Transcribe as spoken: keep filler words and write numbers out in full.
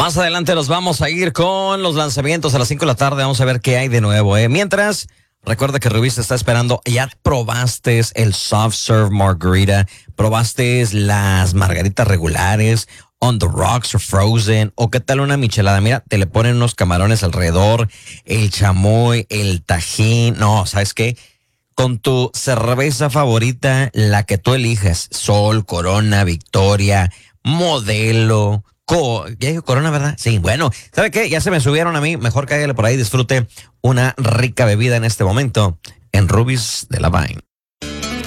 Más adelante nos vamos a ir con los lanzamientos a las cinco de la tarde. Vamos a ver qué hay de nuevo, ¿eh? Mientras, recuerda que Rubí se está esperando. ¿Ya probaste el soft serve margarita? ¿Probaste las margaritas regulares, on the rocks o frozen? ¿O qué tal una michelada? Mira, te le ponen unos camarones alrededor, el chamoy, el tajín. No, ¿sabes qué? Con tu cerveza favorita, la que tú elijas, Sol, Corona, Victoria, Modelo, Co ya dijo Corona, ¿verdad? Sí, bueno, ¿sabe qué? Ya se me subieron a mí, mejor cállale por ahí, disfrute una rica bebida en este momento en Rubis de la Vine.